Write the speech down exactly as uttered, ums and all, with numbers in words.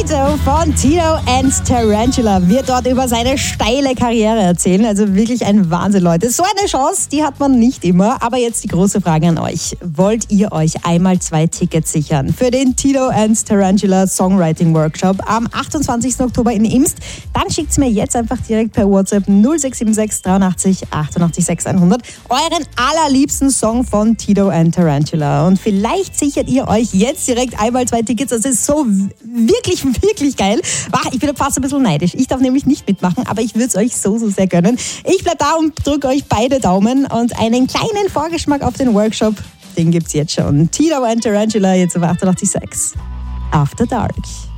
Tito von Tito and Tarantula wird dort über seine steile Karriere erzählen. Also wirklich ein Wahnsinn, Leute. So eine Chance, die hat man nicht immer. Aber jetzt die große Frage an euch. Wollt ihr euch einmal zwei Tickets sichern für den Tito and Tarantula Songwriting Workshop am achtundzwanzigsten Oktober in Imst? Dann schickt's mir jetzt einfach direkt per WhatsApp null sechs sieben sechs dreiundachtzig achtundachtzig sechshundert euren allerliebsten Song von Tito and Tarantula. Und vielleicht sichert ihr euch jetzt direkt einmal zwei Tickets. Das ist so wirklich, wirklich geil. Ich bin fast ein bisschen neidisch. Ich darf nämlich nicht mitmachen, aber ich würde es euch so, so sehr gönnen. Ich bleibe da und drücke euch beide Daumen und einen kleinen Vorgeschmack auf den Workshop, den gibt's jetzt schon. Tito and Tarantula jetzt auf achtundachtzig Komma sechs After Dark.